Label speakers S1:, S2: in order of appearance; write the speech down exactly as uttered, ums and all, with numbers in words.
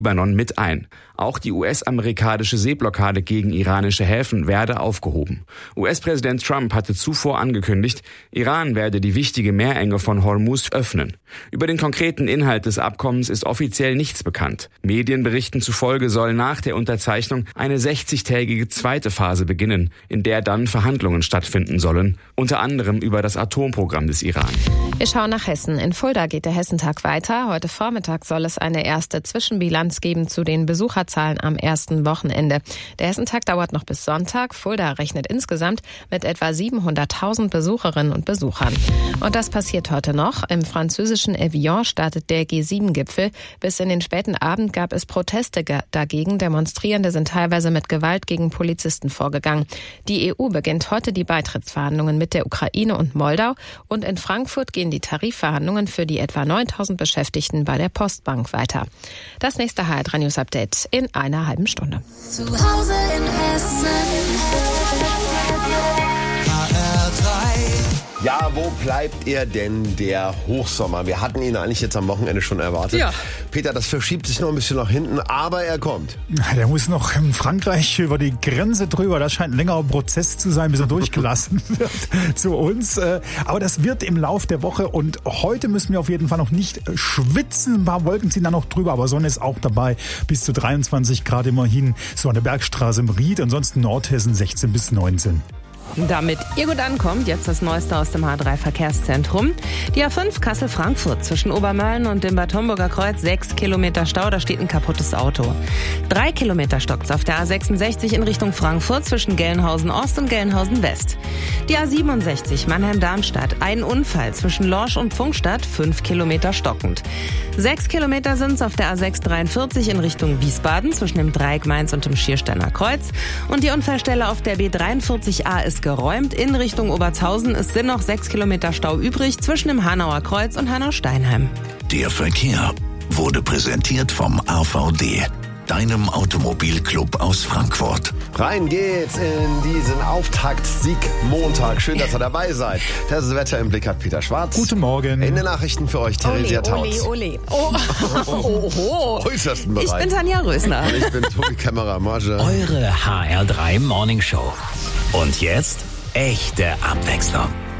S1: Libanon mit ein. Auch die U S-amerikanische Seeblockade gegen iranische Häfen werde aufgehoben. U S-Präsident Trump hatte zuvor angekündigt, Iran werde die wichtige Meerenge von Hormuz öffnen. Über den konkreten Inhalt des Abkommens ist offiziell nichts bekannt. Medienberichten zufolge soll nach der Unterzeichnung eine sechzigtägige zweite Phase beginnen, in der dann Verhandlungen stattfinden sollen, unter anderem über das Atomprogramm des Iran.
S2: Wir schauen nach Hessen. In Fulda geht der Hessentag weiter. Heute Vormittag soll es eine erste Zwischenbilanz geben zu den Besucherzahlen am ersten Wochenende. Der Hessentag dauert noch bis Sonntag. Fulda rechnet insgesamt mit etwa siebenhunderttausend Besucherinnen und Besuchern. Und das passiert heute noch. Im französischen Evian startet der G sieben Gipfel. Bis in den späten Abend gab es Proteste dagegen. Demonstrierende sind teilweise mit Gewalt gegen Polizisten vorgegangen. Die E U beginnt heute die Beitrittsverhandlungen mit der Ukraine und Moldau. Und in Frankfurt gehen die Tarifverhandlungen für die etwa neuntausend Beschäftigten bei der Postbank weiter. Das nächste H R drei News Update in einer halben Stunde.
S3: Zu Hause in Hessen. H R drei.
S4: Ja, wo bleibt er denn, der Hochsommer? Wir hatten ihn eigentlich jetzt am Wochenende schon erwartet.
S5: Ja.
S4: Peter, das verschiebt sich noch ein bisschen nach hinten, aber er kommt.
S5: Der muss noch in Frankreich über die Grenze drüber. Das scheint ein längerer Prozess zu sein, bis er durchgelassen wird zu uns. Aber das wird im Lauf der Woche und heute müssen wir auf jeden Fall noch nicht schwitzen. Ein paar Wolken ziehen da noch drüber, aber Sonne ist auch dabei. Bis zu dreiundzwanzig Grad immerhin. So an der Bergstraße im Ried, ansonsten Nordhessen sechzehn bis neunzehn.
S6: Damit ihr gut ankommt, jetzt das Neueste aus dem H drei Verkehrszentrum. Die A fünf Kassel-Frankfurt zwischen Obermölln und dem Bad Homburger Kreuz, sechs Kilometer Stau, da steht ein kaputtes Auto. Drei Kilometer stockt's auf der A sechsundsechzig in Richtung Frankfurt zwischen Gelnhausen-Ost und Gelnhausen-West. Die A siebenundsechzig Mannheim-Darmstadt, ein Unfall zwischen Lorsch und Pfungstadt, fünf Kilometer stockend. Sechs Kilometer sind's auf der A sechs dreiundvierzig in Richtung Wiesbaden zwischen dem Dreieck Mainz und dem Schiersteiner Kreuz. Und die Unfallstelle auf der B dreiundvierzig A ist geräumt in Richtung Obertshausen. Es sind noch sechs Kilometer Stau übrig zwischen dem Hanauer Kreuz und Hanau-Steinheim.
S7: Der Verkehr wurde präsentiert vom A V D, deinem Automobilclub aus Frankfurt.
S4: Rein geht's in diesen Auftakt-Sieg Montag. Schön, dass ihr dabei seid. Das Wetter im Blick hat Peter Schwarz.
S5: Guten Morgen.
S4: In den Nachrichten für euch Theresia Tautz.
S6: Ole, ole. Oh. Oh, oh.
S4: Äußersten Bereich.
S6: Ich bin Tanja Rösner.
S4: Und ich bin Tobi Kämmerer-Marge.
S8: Eure H R drei Morning Show. Und jetzt echte Abwechslung.